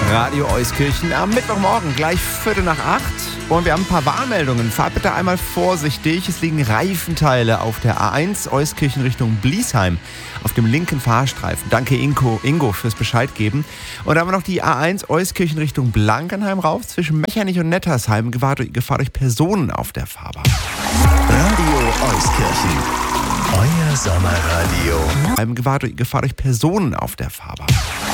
Radio Euskirchen am Mittwochmorgen, gleich 7:45. Und wir haben ein paar Warnmeldungen. Fahrt bitte einmal vorsichtig. Es liegen Reifenteile auf der A1 Euskirchen Richtung Bliesheim auf dem linken Fahrstreifen. Danke Ingo fürs Bescheid geben. Und dann haben wir noch die A1 Euskirchen Richtung Blankenheim rauf. Zwischen Mechernich und Nettersheim Gefahr durch Personen auf der Fahrbahn. Radio Euskirchen. Euer Sommerradio. Gefahr durch Personen auf der Fahrbahn.